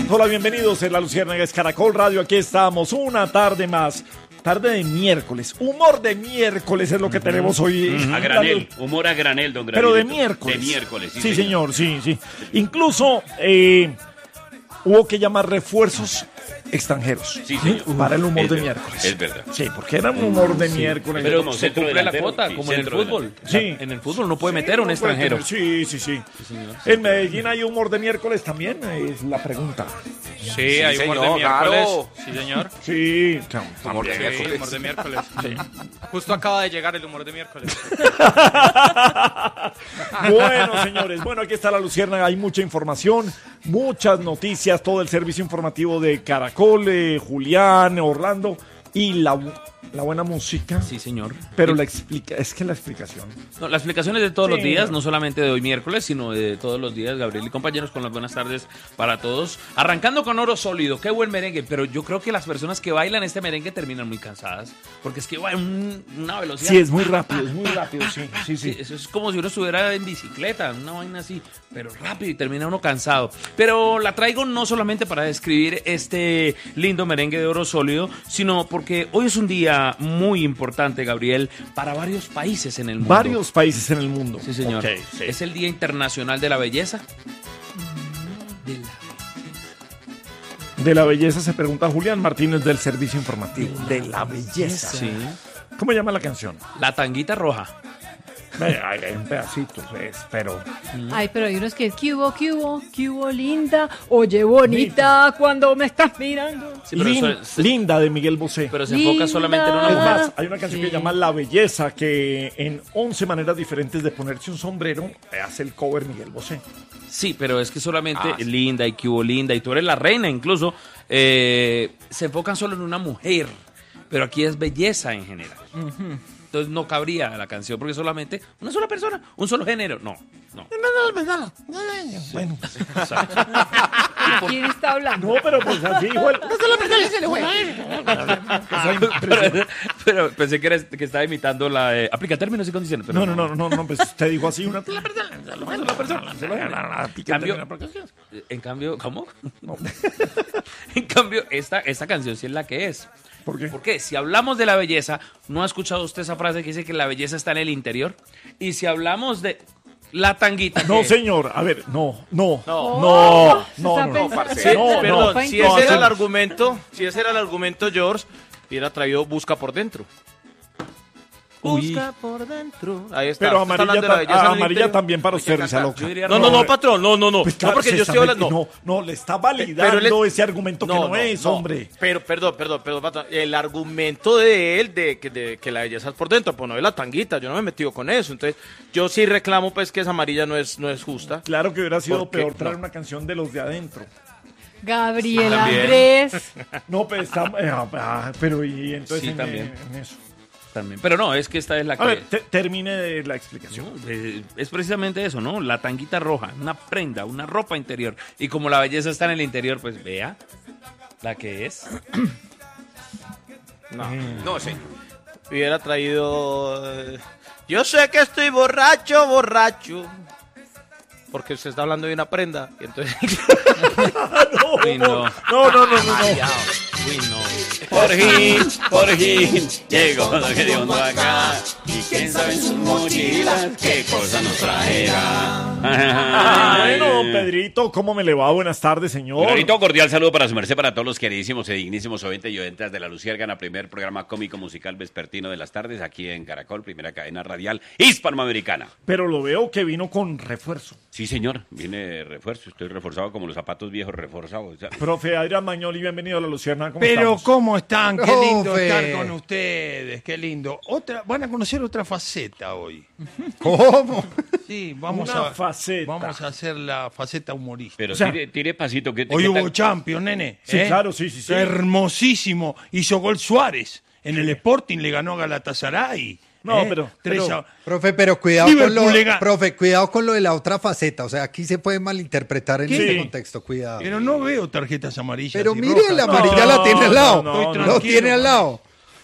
Hola, bienvenidos en La Luciérnaga, es Caracol Radio. Aquí estamos, una tarde más. Tarde de miércoles. Humor de miércoles es lo que tenemos hoy. A granel. Humor a granel, don Granel. Pero de miércoles. De miércoles, sí, señor. Sí. Incluso hubo que llamar refuerzos extranjeros. Sí, señor. Para el humor de verdad, miércoles. Es verdad. Sí, porque era un humor de miércoles. Pero como se centro cumple la delantero, cuota, sí, como en el centro fútbol. Sí. En el fútbol no puede meter a un No puede extranjero. tener- Sí. En Medellín hay humor de miércoles también, es la pregunta. Sí, hay humor de señor, miércoles. claro. Sí, señor. Sí, Humor de Sí, miércoles. humor de miércoles. Justo acaba de llegar el humor de miércoles. Bueno, señores, aquí está La Luciérnaga, hay mucha información, muchas noticias, todo el servicio informativo de Caracol, Julián, Orlando y la buena música. Sí, señor. Pero la explicación. No, la explicación es de todos Sí. los días, no solamente de hoy miércoles, sino de todos los días. Gabriel y compañeros, con las buenas tardes para todos. Arrancando con Oro Sólido, qué buen merengue, pero yo creo que las personas que bailan este merengue terminan muy cansadas, porque es que va en una velocidad. Sí, es muy rápido, sí. Sí, eso es como si uno estuviera en bicicleta, una vaina así, pero rápido y termina uno cansado. Pero la traigo no solamente para describir este lindo merengue de Oro Sólido, sino porque hoy es un día muy importante, Gabriel, para varios países en el mundo. Varios países en el mundo. Sí, señor. Ok, sí. Es el Día Internacional de la Belleza. De la belleza se pregunta Julián Martínez del Servicio Informativo. De la belleza. Sí. ¿Cómo llama la canción? La tanguita roja. Hay un pedacito, pero... Ay, pero hay unos que ¿qué hubo, linda? Oye, bonita, cuando me estás mirando. Sí, pero Linda de Miguel Bosé. pero se enfoca solamente en una Es mujer. más, hay una canción que se llama La Belleza, que en 11 maneras diferentes de ponerse un sombrero hace el cover Miguel Bosé. Sí, pero es que solamente linda y que hubo linda y tú eres la reina incluso, se enfocan solo en una mujer, pero aquí es belleza en general. Entonces no cabría la canción porque solamente una sola persona, un solo género. No. Bueno, ¿Quién está hablando? no, pero pues así, igual. pero pensé que estaba imitando la aplica términos y condiciones. Pero No, pues usted dijo así una... En cambio, ¿cómo? En cambio, esta canción sí es la que es. ¿Por qué? Porque si hablamos de la belleza, ¿no ha escuchado usted esa frase que dice que la belleza está en el interior? Y si hablamos de la tanguita... No, ¿qué? señor, a ver, no, Perdón, Perdón, si ese era el argumento, George, hubiera traído Busca por dentro. Busca por dentro. Ahí está. Pero Usted está hablando de la belleza en el amarilla interior. también para Hay que usted, Risa cantar. Loca. Yo diría No, patrón, no. Pues No, claro, porque yo estoy hablando. No, le está validando ese argumento que no es, hombre. Pero, perdón, patrón. El argumento de él de que la belleza es por dentro, pues no es la tanguita, yo no me he metido con eso. Entonces, yo sí reclamo pues que esa amarilla no es justa. Claro que hubiera sido ¿Por qué? peor traer No. una canción de los de adentro. Gabriel También. Andrés. No, pero está... pero y entonces Sí, también. en eso. También. Pero no, es que esta es la que... A ver, termine de la explicación. Es precisamente eso, ¿no? La tanguita roja, una prenda, una ropa interior. Y como la belleza está en el interior, pues vea la que es. No, sí. Hubiera traído... yo sé que estoy borracho. Porque se está hablando de una prenda. Y entonces... Uy, no. No. Uy, no. Por fin, llegó lo que Dios no acá. Y quién sabe en sus mochilas qué cosa nos traerá. Bueno, don Pedrito, ¿cómo me le va? Buenas tardes, señor. Un bonito cordial saludo para su merced, para todos los queridísimos y dignísimos oyentes y oyentas de La Luciérnaga, primer programa cómico musical vespertino de las tardes, aquí en Caracol, primera cadena radial hispanoamericana. Pero lo veo que vino con refuerzo. Sí, señor, viene refuerzo, estoy reforzado como los zapatos viejos reforzados. O sea, Profe Adrián Magnoli, bienvenido a La Luciérnaga. ¿Cómo Pero estamos? ¿cómo están? Qué lindo Profe. estar con ustedes, qué lindo. Van a conocer otra faceta hoy. ¿Cómo? Sí, vamos Una faceta. Vamos a hacer la faceta humorística. pero o sea, tire pasito. Que Hoy hubo Champions, nene. Sí, claro, sí. Hermosísimo. Hizo gol Suárez. En el Sporting le ganó a Galatasaray. No, pero- Profe, pero cuidado Liverpool con lo de la otra faceta. O sea, aquí se puede malinterpretar en ¿Qué? este contexto. Cuidado. Pero no veo tarjetas amarillas. Pero y mire, rojas. la amarilla la tiene al lado. no, Estoy Lo tranquilo, tiene al lado.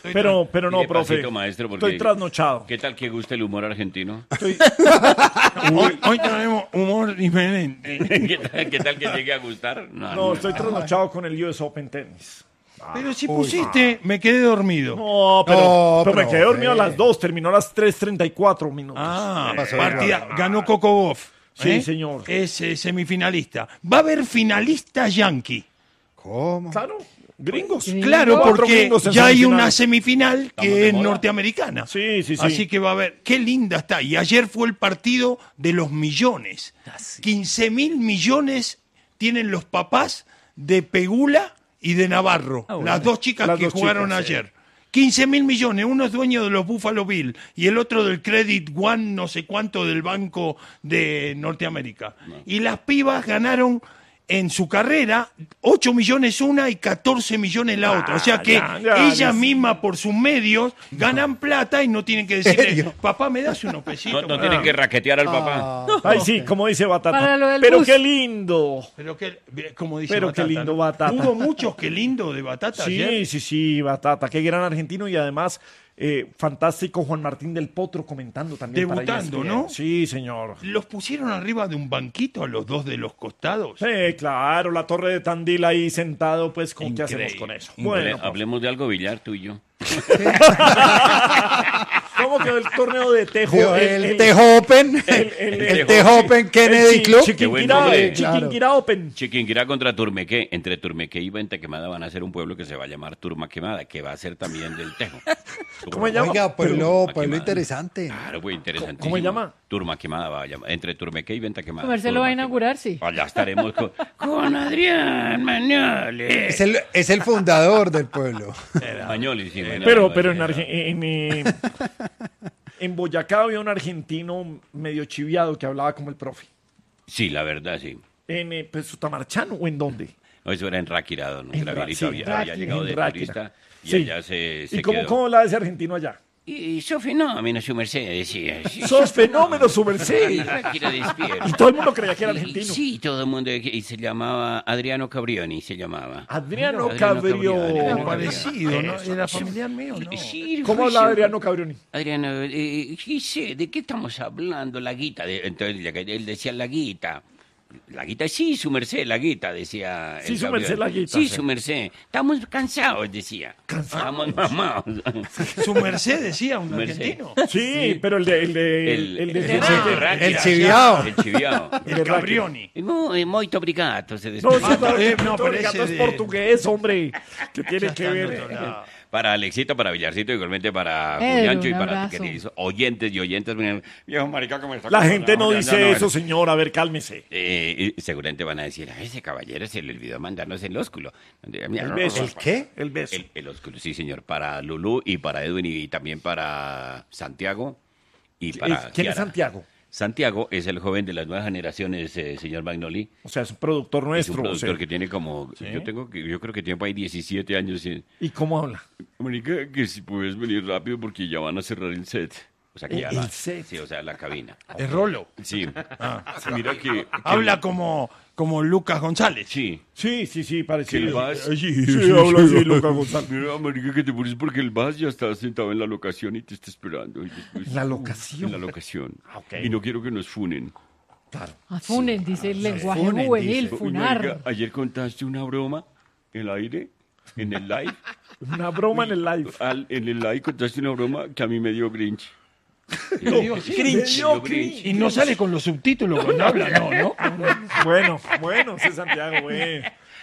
Pero Y no, de profe. pasito, maestro, porque- Estoy trasnochado. ¿Qué tal que gusta el humor argentino? Hoy tenemos humor diferente. ¿Qué tal que llegue a gustar? No, estoy trasnochado con el US Open Tennis. Pero si pusiste, me quedé dormido. No, No, pero me profe. quedé dormido a las 2, terminó a las 3:34 minutos. Ah, pasó partida, ganó Coco Gauff. Sí, señor. Es semifinalista. Va a haber finalista yankee. ¿Cómo? Claro, gringos. Sí. Claro, Cuatro porque gringos en ya hay semifinal. una semifinal Estamos que de es moda. norteamericana. Sí, sí, sí. Así que va a haber. Qué linda está. Y ayer fue el partido de los millones. 15.000 millones tienen los papás de Pegula y de Navarro. Las dos chicas Las que dos jugaron chicas, sí. ayer. 15.000 millones. Uno es dueño de los Buffalo Bills y el otro del Credit One, no sé cuánto, del Banco de Norteamérica. Y las pibas ganaron en su carrera 8 millones una y 14 millones la otra. O sea que ya, ellas sí. mismas por sus medios ganan plata y no tienen que decirle, ¿Serio? papá, ¿me das unos No, pesitos? no tienen que raquetear al papá. Ay, sí, como dice Batata. Para lo del Pero bus. qué lindo. Pero como dice Pero qué Batata, lindo ¿no? Batata. Hubo muchos qué lindo de Batata ayer. Sí, Batata. Qué gran argentino y además fantástico Juan Martín del Potro comentando también. para Debutando, ESPN. ¿no? Sí, señor. ¿Los pusieron arriba de un banquito a los dos de los costados? Sí, claro, la torre de Tandil ahí sentado, pues, ¿con qué Increíble. hacemos con eso? Bueno, Bueno, hablemos de algo billar tú y yo. ¿cómo quedó el torneo de Tejo? Digo, el Tejo Open. El Tejo Open Kennedy Club. Qué buen nombre. Chiquinquirá Open. Chiquinquirá contra Turmequé. Entre Turmequé y Venta Quemada van a ser un pueblo que se va a llamar Turma Quemada, que va a ser también del Tejo. ¿Cómo se llama? Oiga, pueblo Turma Quemada. interesante. Claro, muy interesante. ¿Cómo se llama? Turma Quemada va a llamar. Entre Turmequé y Venta Quemada. Comerse lo Turma va a Quemada. inaugurar, sí. Allá estaremos con Adrián Mañoles. Es el fundador del pueblo. Mañoles, sí, Mañoles. Pero en Boyacá había un argentino medio chiviado que hablaba como el profe. Sí, la verdad, sí. ¿En pues, Sutamarchano o en dónde? No, eso era en Ráquira, don En Gabrielito. sí, había llegado de en Ráquira. turista y Sí. allá se ¿Y cómo, quedó. cómo habla ese argentino allá? Y su fenómeno, su merced, decía. Sí, ¡Sos fenómeno, su merced! Ráquira despierta. Y todo el mundo creía que era argentino. Sí, todo el mundo. Y se llamaba Adriano Cabrioni, se llamaba. Adriano Adriano Cabrioni. Era Adriano parecido, ¿no? Eso, Era eso. familiar mío, ¿no? Sí, ¿Cómo fue hablaba eso. Adriano Cabrioni? Adriano, sí sé, ¿de qué estamos hablando? La guita. Entonces él decía la guita. La guita, sí, su merced, la guita, decía. Sí, el su merced, Cabrioni. la guita, Sí, sí. su merced. Estamos cansados, decía. Estamos mamados. Su merced decía un Merced. argentino. Sí, pero el de Ráquira, chiviao. El chiviao. El Cabrioni. Molto obrigado, se No, despidió. sí, no, no, pero ese es de- portugués, hombre. ¿Qué tiene que Está en ver? otro lado. Para Alexito, para Villarcito, igualmente para Pedro, Juliancho y un para abrazo. queridos oyentes y oyentes. Viejo marica, ¿cómo está? La gente no Ya, dice ya, eso, señor. A ver, cálmese. Y seguramente van a decir, a ese caballero se le olvidó mandarnos el ósculo. El beso. ¿El qué? El beso. El ósculo, sí, señor. Para Lulú y para Edwin y también para Santiago y para ¿Quién es Kiara. Santiago? Santiago es el joven de las nuevas generaciones, señor Magnoli. O sea, es un productor Es un nuestro. o productor sea. que tiene como, yo creo que tiene por ahí 17 años. ¿Y cómo habla? Marica, que si puedes venir rápido porque ya van a cerrar el set. O sea, que ya El va. set. Sí, o sea, la cabina. Es Rolo. Sí. Mira que Habla como Lucas González. Sí. Sí, Que el parecido. Vaz... Sí, habla así, Lucas González. Mira, marica, que te pones porque el Vaz ya está sentado en la locación y te está esperando. Y después- ¿En la locación? En la locación. Ah, ok. Y no quiero que nos funen. Afunen, dice el lenguaje funen, juvenil, dice. Uy, funar. marica, ayer contaste una broma en el aire, en el live. Una broma en el live. En el live contaste una broma que a mí me dio Grinch. Grinch. Me dio Grinch. Y no sale con los subtítulos cuando habla, no. Bueno, ese Santiago, güey.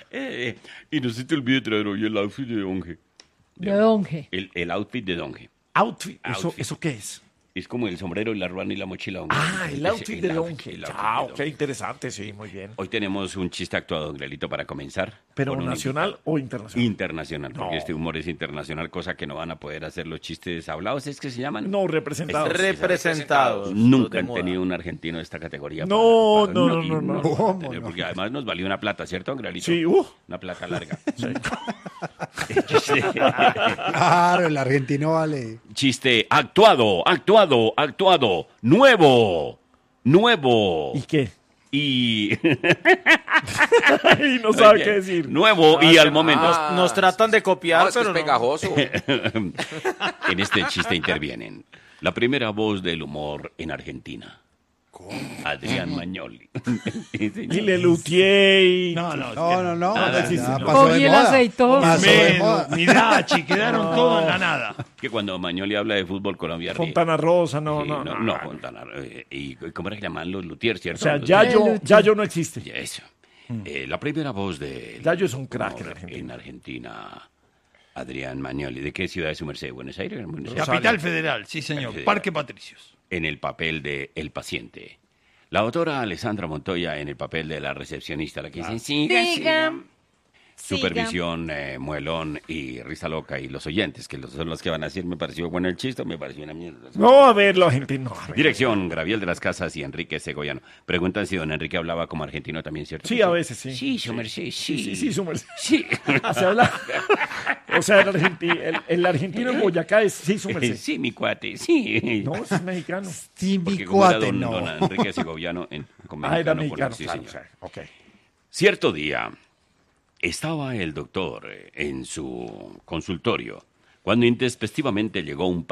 Y no se te olvide traer hoy el outfit de Donge. De Donge. El outfit de Donge. Outfit. Outfit. ¿Eso qué es? Es como el sombrero, la ruana y la mochila Donge. Ah, el Ese- outfit de el Donge. el outfit Ah, de ok, Donge. interesante, sí, muy bien. Hoy tenemos un chiste actuado, don Grelito, para comenzar. ¿Pero con un nacional invitado. o internacional? Internacional, porque No. este humor es internacional, cosa que no van a poder hacer los chistes hablados, ¿es que se llaman? No, representado. Representados. Nunca de han moda. tenido un argentino de esta categoría. No, y no. nunca ¿Cómo van a tener, porque además nos valió una plata, ¿cierto, don Grelito? Sí, Una plata larga. Claro, el argentino vale. Chiste actuado, nuevo. ¿Y qué? y Y no sabe qué decir. nuevo y al momento. Nos tratan de copiar, No, es que es pero no. pegajoso. En este chiste intervienen la primera voz del humor en Argentina. Adrián Magnoli. Sí, señor. Y le luteé y... No, no, No. Nada, ya sí, señor. pasó de Cogí el moda. aceitoso. Pasó de Medo, moda. Mirachi, quedaron todos en la nada. Que cuando Magnoli habla de fútbol Colombia ríe. Fontana Rosa, no, Sí, no, no. Fontana. ¿Y cómo era que llaman los luthiers, O cierto? sea, Los- Yayo no existe. Ya, eso. La primera voz de Yayo es un crack en Argentina. en Argentina, Adrián Magnoli. ¿De qué ciudad es su merced? ¿Buenos Aires? Buenos Aires. Capital Federal, sí señor. Federal. Parque Patricios. En el papel de El Paciente. La autora Alessandra Montoya en el papel de la recepcionista, la que dice, siga. Supervisión, Muelón y Risa Loca y los oyentes, que son los que van a decir, me pareció bueno el chiste, me pareció una mierda. No, a ver, los argentinos. A ver. Dirección, Gabriel de las Casas y Enrique Segoviano. Preguntan si don Enrique hablaba como argentino también, ¿cierto? Sí, a veces sí. Sí, su merced, sí. Sí, su merced. Sí. Se habla. O sea, el argentino en Boyacá es sí, su merced. Sí, mi cuate, sí. No, es mexicano. Sí, mi Porque como era cuate, don no. Enrique Segoviano, con Ah, era mexicano, mexicano, sí, claro. señor. O sea, ok. Cierto día, estaba el doctor en su consultorio cuando intempestivamente llegó un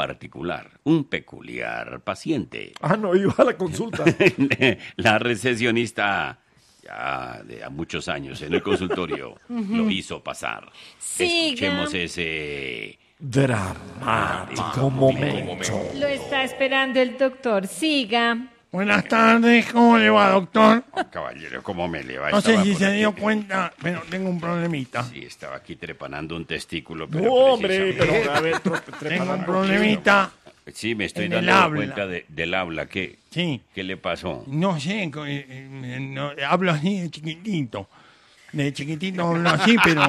peculiar paciente. Ah, no, iba a la consulta. La recepcionista, ya de a muchos años en el consultorio, lo hizo pasar. Escuchemos ese... Dramático momento. Lo está esperando el doctor. Siga. Buenas tardes, ¿cómo le va, doctor? Caballero, ¿cómo me le va? No sé Estaba si por se aquí. dio cuenta, pero tengo un problemita. Sí, estaba aquí trepanando un testículo. Pero No, hombre, precisamente- pero a ver, Tengo un problemita, Sí, me estoy en el dando habla. cuenta del habla. ¿Qué sí. le pasó? No sé, no, hablo así de chiquitito. De chiquitito hablo así, pero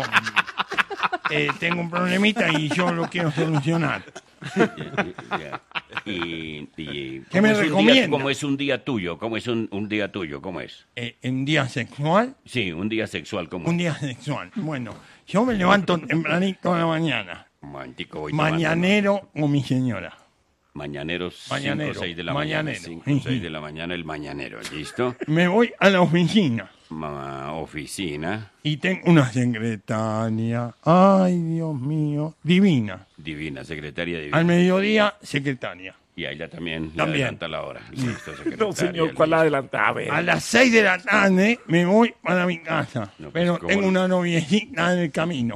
tengo un problemita y yo lo quiero solucionar. Ya. Y ¿Qué ¿cómo me es un día- recomienda? ¿Cómo es un día tuyo? ¿Cómo es un día tuyo? ¿Cómo es? ¿En día sexual? Sí, un día sexual. ¿Cómo Un día sexual. Bueno, yo me levanto tempranito a la mañana. Un momentico, voy Mañanero o mi señora. tomando. Mañaneros, 5 o Mañanero, 6 de la mañanero. mañana. 5 o 6 de la mañana, el mañanero. ¿Listo? Me voy a la oficina Oficina. y tengo una secretaria. Ay, Dios mío. Divina. Divina, secretaria divina. Al mediodía, secretaria. Y a ella también, le También. adelanta la hora. Listo, secretaria, No, señor, ¿cuál listo. adelanta? A ver. A las 6 de la tarde me voy para mi casa. No, pues, pero ¿cómo tengo no? una noviecita en el camino.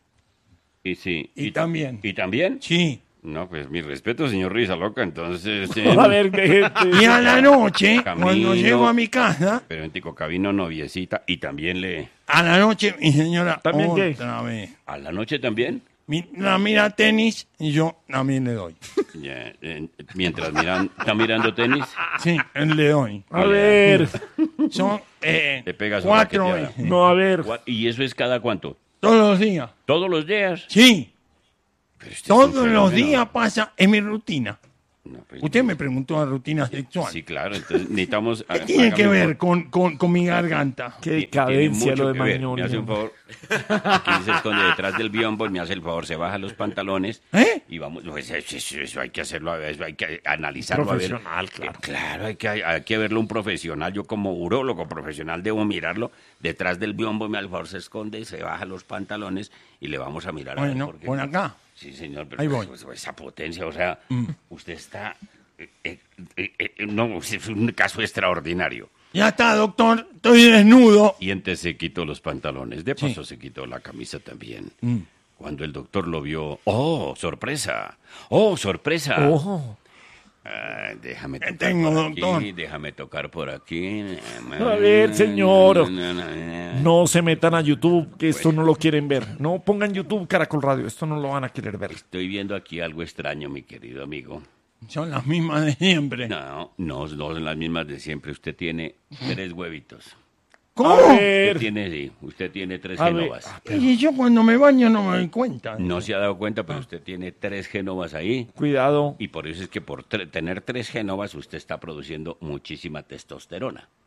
Y sí. Y también. ¿Y también? Sí. No, pues mi respeto, señor Risa Loca, entonces... A ver, deje. Y a la noche, Camino. cuando llego a mi casa, Pero en Tico Cabino, noviecita, y también le... a la noche mi señora ¿También qué? otra vez. ¿A la noche también? La mira tenis y yo también le doy. Ya, mientras está mirando tenis, Sí, le doy. A ver. Son le pega su 4 raqueteada. veces. No, a ver. ¿Y eso es cada cuánto? Todos los días. ¿Todos los días? Sí, Pero este es un todos los fenómeno. días pasa en mi rutina. No, pues, Usted me preguntó la rutina sexual. Sí, claro, entonces necesitamos... ¿Qué tiene que hágame ver con mi garganta? Qué Tiene decadencia mucho lo de que ver. Me hace Magnoli. un favor. Aquí se esconde detrás del biombo y me hace el favor, se baja los pantalones ¿Eh? y vamos. Pues, eso hay que hacerlo, eso hay que analizarlo. a ver. Profesional, claro. Claro, hay que verlo un profesional. Yo, como urólogo profesional, debo mirarlo. Detrás del biombo, me al favor se esconde, se baja los pantalones y le vamos a mirar. a ver Bueno, por qué. por acá. Sí, señor, pero Ahí voy. pues, esa potencia, o sea, usted está. No, es un caso extraordinario. Ya está, doctor. Estoy desnudo. Y antes se quitó los pantalones. De paso se quitó la camisa también. Cuando el doctor lo vio, ¡oh, sorpresa! ¡Oh, sorpresa! Ojo. Ah, déjame tocar tengo, por aquí, doctor? déjame tocar por aquí. A ver, señor. No se metan a YouTube, que esto no lo quieren ver. No pongan YouTube Caracol Radio, esto no lo van a querer ver. Estoy viendo aquí algo extraño, mi querido amigo. Son las mismas de siempre. No son las mismas de siempre. Usted tiene 3 huevitos. ¿Cómo? A ver. Usted tiene 3 A ver. genovas. Y yo cuando me baño no me doy cuenta. No se ha dado cuenta, pero usted tiene 3 genovas ahí. Cuidado. Y por eso es que por tener 3 genovas usted está produciendo muchísima testosterona.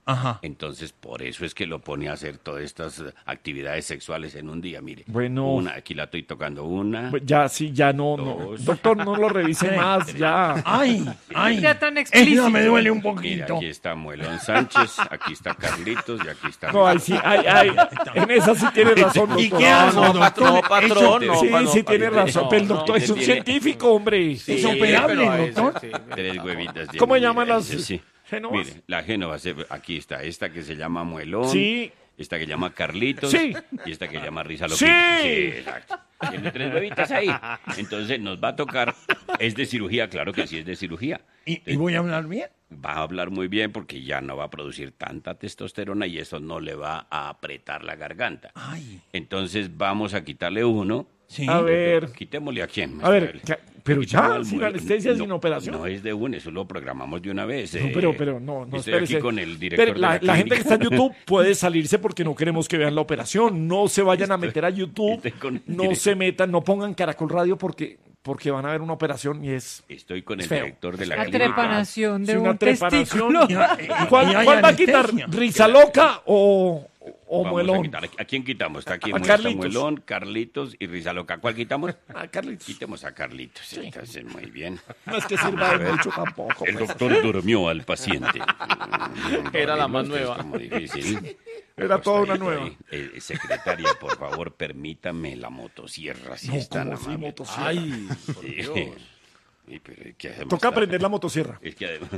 Ajá. Entonces, por eso es que lo pone a hacer todas estas actividades sexuales en un día. Mire, Bueno. aquí la estoy tocando una. Ya, sí, ya no. Dos. Doctor, no lo revise más, ya. Ay, ay. Sea tan explícito. Esa me duele un Mira, poquito. aquí está Muelón Sánchez, aquí está Carlitos y aquí está... No, ahí sí, en esa sí tiene razón, ¿Y doctor. qué hago, No, doctor? patrón, Eso- no, Sí, no, sí tiene patrón, razón, no, pero el no, doctor es un tiene- científico, hombre. ¿Es operable, pero a veces, doctor? sí. 3 huevitas. de ¿Cómo mira, llaman las sí. génovas? Mire, la génova, aquí está, esta que se llama Muelón, Sí. esta que llama Carlitos Sí. y esta que llama Risa Sí. Loquita. Exacto. Tiene 3 huevitas ahí. Entonces nos va a tocar, es de cirugía, claro que sí es de cirugía. ¿Y voy a hablar bien? Va a hablar muy bien porque ya no va a producir tanta testosterona y eso no le va a apretar la garganta. Ay. Entonces vamos a quitarle uno. Sí. A ver. Quitémosle a quién. A ver, pero Quitemos ya, al sin mueble. anestesia, No, sin operación. No es de una, eso lo programamos de una vez. No, pero no, Estoy espérese. aquí con el director Pero de la la gente que clínica. está en YouTube puede salirse porque no queremos que vean la operación. No se vayan a meter a YouTube. estoy con el No director. se metan, no pongan Caracol Radio porque van a ver una operación y es Estoy con el feo. director de la La clínica. trepanación de sí, una un trepanación. testículo. ¿Cuál, Y hay cuál va a quitar? anestesia. ¿Risa loca o Vamos a muelón? quitar. ¿A quién quitamos? Está aquí A está Carlitos. Muelón, Carlitos y Risa Loca. ¿Cuál quitamos? Ah, Carlitos. Quitemos a Carlitos. Entonces, muy bien. No es que sirva de mucho tampoco. El pues. doctor durmió al paciente. Era la más Dormirlo, nueva. es como difícil. Era toda una Acostadito nueva. ahí. Secretaria, por favor, permítame la motosierra, si No, es tan ¿cómo así, amable. motosierra? Ay, por Sí. Dios. Sí, pero ¿qué hacemos? Toca aprender la motosierra. Es que además...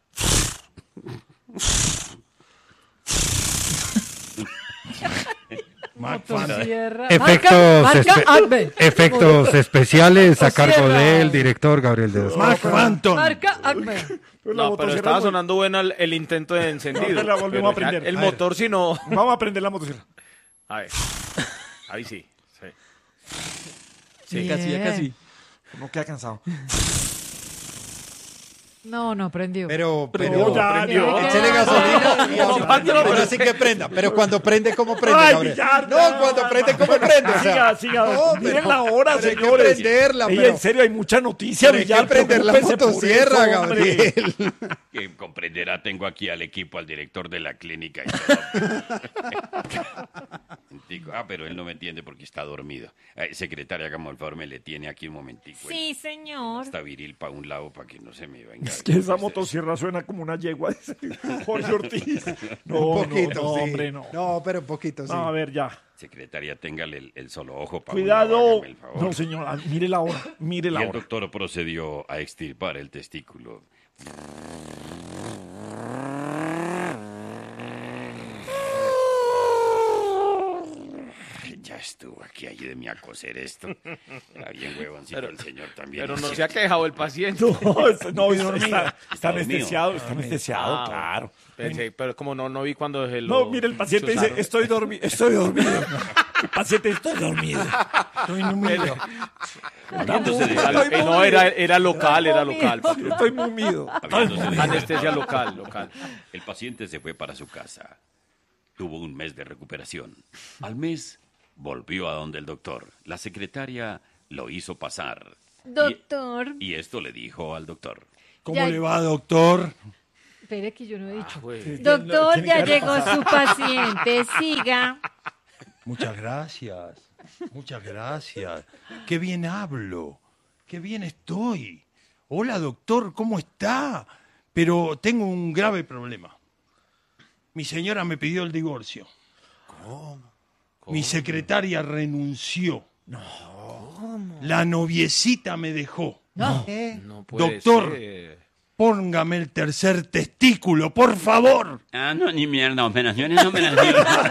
Motosierra. Efectos, Marca Acme. efectos especiales a cargo Motosierra. del director Gabriel de Dos. Mark Phantom. Marca Acme. Pero la No, pero motosierra estaba es muy- sonando bueno el intento de encendido. No, la volvemos Pero a aprender. El A ver. motor, si no. Vamos a aprender la motosierra. A ver. Ahí sí. Sí. Sí, casi. No queda cansado. No prendió. Pero ya, prendió. échele gasolina y No, pándelo, ahora pero sí que prenda. Pero cuando prende, ¿cómo prende, Ay, Gabriel? ya, No, cuando prende, ¿cómo prende? O sea, Siga. no, Miren pero- la hora, pero hay que señores. prenderla, Ey, pero- en serio, hay mucha noticia, Pero hay que Villar. prender la preocúpese por motosierra, eso, hombre. Gabriel. Que comprenderá, tengo aquí al equipo, al director de la clínica y todo. Digo, pero él no me entiende porque está dormido. Secretaria, hágame el favor, me le tiene aquí un momentico. Sí, señor. Está viril para un lado para que no se me venga. Es que esa motosierra suena como una yegua, dice Jorge Ortiz. No, Un poquito, no, sí. hombre, no. No, pero un poquito, sí. No, a ver, ya. Secretaria, téngale el solo ojo para Cuidado. hágame el favor. No, señora, mire la hora. Mire Y la el hora. doctor procedió a extirpar el testículo. Ya estuvo aquí, ayúdeme a coser esto. Está bien huevoncito el señor también. Pero no se ha quejado el paciente. No, está Está anestesiado, dormido. está anestesiado, Ah, claro. Pensé, pero como no vi cuando se lo No, mire, el paciente dice, chuzaron. estoy dormido. El paciente, estoy dormido. Estoy número. Habiéndose de- No, era local. papi. Estoy mumido. habiéndose de- Anestesia local. El paciente se fue para su casa. Tuvo un mes de recuperación. Al mes volvió a donde el doctor. La secretaria lo hizo pasar. Doctor. Y esto le dijo al doctor. ¿Cómo Ya- le va, doctor? Espere que yo no he dicho. Güey. Doctor, tiene ya que llegó su paciente. Siga. Muchas gracias. Muchas gracias. Qué bien hablo. Qué bien estoy. Hola, doctor, ¿cómo está? Pero tengo un grave problema. Mi señora me pidió el divorcio. ¿Cómo? Mi secretaria renunció. No. La noviecita me dejó. No. No puede Doctor. ser. Póngame el tercer testículo, por favor. Ah, no, ni mierda, operaciones no me las dieron.